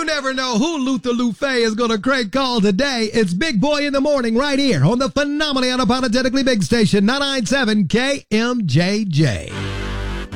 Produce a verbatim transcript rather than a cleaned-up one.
You never know who Luther Lufe is going to crank call today. It's Big Boy in the Morning right here on the phenomenally unapologetically big station, nine ninety-seven K M J J.